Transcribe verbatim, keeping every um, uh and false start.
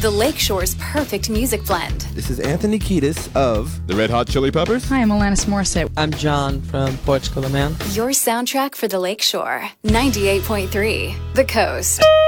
the Lakeshore's perfect music blend. This is Anthony Kiedis of the Red Hot Chili Peppers. Hi, I'm Alanis Morissette. I'm John from Portugal, the Man. Your soundtrack for the Lakeshore. ninety-eight point three, The Coast.